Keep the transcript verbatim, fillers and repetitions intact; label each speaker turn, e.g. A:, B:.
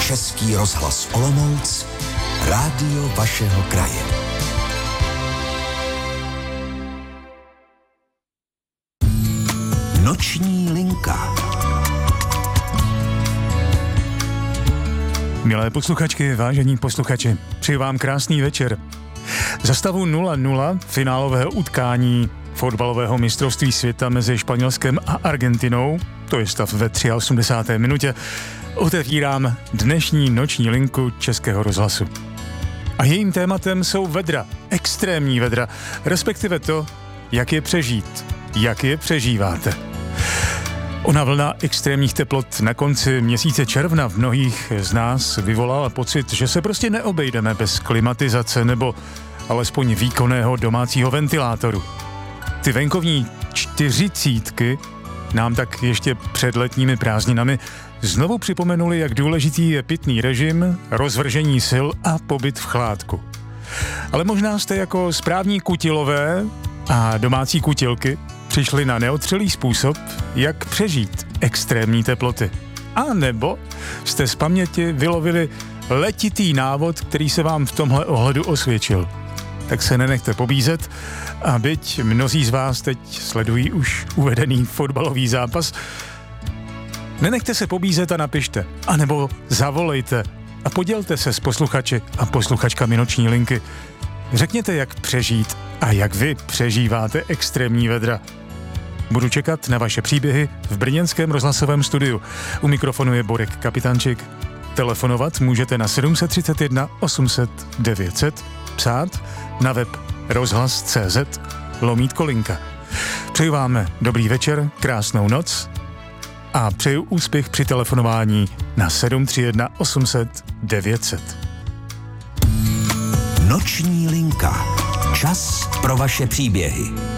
A: Český rozhlas Olomouc, rádio vašeho kraje. Noční linka.
B: Milé posluchačky, vážení posluchači, přeji vám krásný večer. Za stavu nula nula finálového utkání fotbalového mistrovství světa mezi Španělskem a Argentinou, to je stav ve osmdesáté třetí minutě, otevírám dnešní noční linku Českého rozhlasu. A jejím tématem jsou vedra, extrémní vedra, respektive to, jak je přežít, jak je přežíváte. Ona vlna extrémních teplot na konci měsíce června v mnohých z nás vyvolala pocit, že se prostě neobejdeme bez klimatizace nebo alespoň výkonného domácího ventilátoru. Ty venkovní čtyřicítky nám tak ještě před letními prázdninami znovu připomenuli, jak důležitý je pitný režim, rozvržení sil a pobyt v chládku. Ale možná jste jako správní kutilové a domácí kutilky přišli na neotřelý způsob, jak přežít extrémní teploty. A nebo jste z paměti vylovili letitý návod, který se vám v tomhle ohledu osvědčil. Tak se nenechte pobízet a byť mnozí z vás teď sledují už uvedený fotbalový zápas, nenechte se pobízet a napište, anebo zavolejte a podělte se s posluchači a posluchačkami noční linky. Řekněte, jak přežít a jak vy přežíváte extrémní vedra. Budu čekat na vaše příběhy v brněnském rozhlasovém studiu. U mikrofonu je Borek Kapitančik. Telefonovat můžete na sedm set třicet jedna osm set devět set, psát na web rozhlas tečka cé zet lomítko linka. Přeju vám dobrý večer, krásnou noc a přeju úspěch při telefonování na sedm tři jedna osm set devět set.
A: Noční linka. Čas pro vaše příběhy.